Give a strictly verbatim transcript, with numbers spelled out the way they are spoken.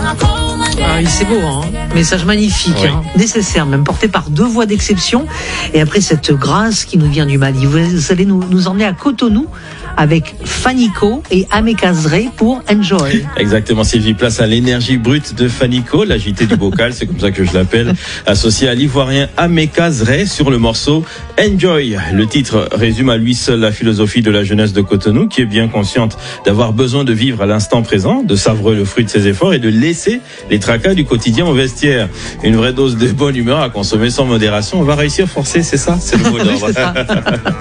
Ah oui, c'est beau, hein. Message magnifique, oui. hein. Nécessaire, même porté par deux voix d'exception. Et après cette grâce qui nous vient du Mali, vous allez nous, nous emmener à Cotonou avec Fanico et Amekazre pour Enjoy. Exactement, Sylvie, place à l'énergie brute de Fanico, la J T du bocal, c'est comme ça que je l'appelle, associé à l'ivoirien Amekazre sur le morceau Enjoy. Le titre résume à lui seul la philosophie de la jeunesse de Cotonou, qui est bien consciente d'avoir besoin de vivre à l'instant présent, de savourer le fruit de ses efforts et de laisser les tracas du quotidien au vestiaire. Une vraie dose de bonne humeur à consommer sans modération. On va réussir forcé, c'est ça? C'est le mot d'ordre.